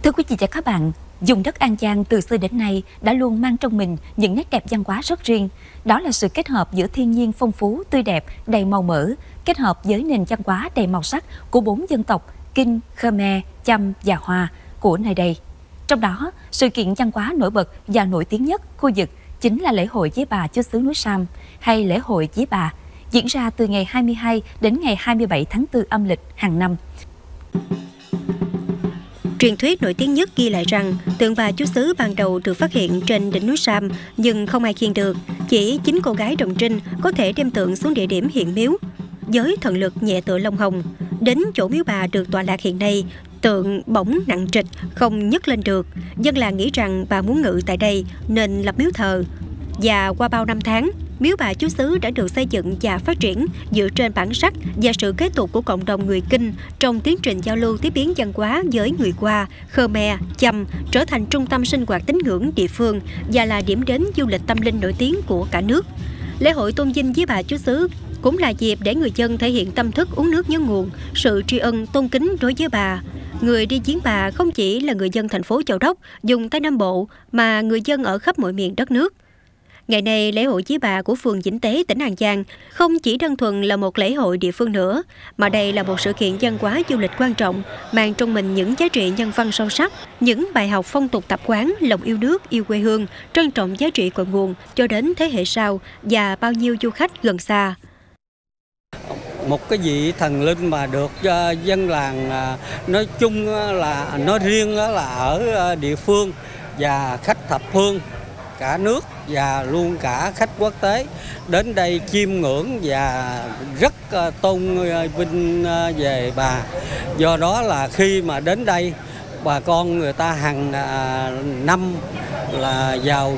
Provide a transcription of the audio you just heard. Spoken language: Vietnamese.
Thưa quý vị và các bạn, vùng đất An Giang từ xưa đến nay đã luôn mang trong mình những nét đẹp văn hóa rất riêng. Đó là sự kết hợp giữa thiên nhiên phong phú, tươi đẹp, đầy màu mỡ, kết hợp với nền văn hóa đầy màu sắc của 4 dân tộc Kinh, Khmer, Chăm và Hoa của nơi đây. Trong đó, sự kiện văn hóa nổi bật và nổi tiếng nhất khu vực chính là lễ hội Vía Bà Chúa xứ núi Sam hay lễ hội Vía Bà, diễn ra từ ngày 22 đến ngày 27 tháng 4 âm lịch hàng năm. Truyền thuyết nổi tiếng nhất ghi lại rằng tượng bà Chúa xứ ban đầu được phát hiện trên đỉnh núi Sam nhưng không ai khiêng được. Chỉ 9 cô gái đồng trinh có thể đem tượng xuống địa điểm hiện miếu. Với thần lực nhẹ tựa lông hồng, đến chỗ miếu bà được tọa lạc hiện nay, tượng bỗng nặng trịch không nhấc lên được. Dân làng nghĩ rằng bà muốn ngự tại đây nên lập miếu thờ. Và qua bao năm tháng, miếu bà Chúa xứ đã được xây dựng và phát triển dựa trên bản sắc và sự kế tục của cộng đồng người Kinh trong tiến trình giao lưu tiếp biến văn hóa với người Hoa, Khmer, Chăm, trở thành trung tâm sinh hoạt tín ngưỡng địa phương và là điểm đến du lịch tâm linh nổi tiếng của cả nước. Lễ hội tôn vinh Vía Bà Chúa xứ cũng là dịp để người dân thể hiện tâm thức uống nước nhớ nguồn, sự tri ân tôn kính đối với bà. Người đi viếng bà không chỉ là người dân thành phố Châu Đốc, vùng Tây Nam Bộ, mà người dân ở khắp mọi miền đất nước. Ngày nay, lễ hội Vía Bà của phường Vĩnh Tế, tỉnh An Giang không chỉ đơn thuần là một lễ hội địa phương nữa, mà đây là một sự kiện văn hóa du lịch quan trọng, mang trong mình những giá trị nhân văn sâu sắc, những bài học phong tục tập quán, lòng yêu nước, yêu quê hương, trân trọng giá trị cội nguồn cho đến thế hệ sau và bao nhiêu du khách gần xa. Một cái vị thần linh mà được dân làng nói chung là nói riêng là ở địa phương và khách thập phương cả nước và luôn cả khách quốc tế đến đây chiêm ngưỡng và rất tôn vinh về bà. Do đó là khi mà đến đây bà con người ta hàng năm là vào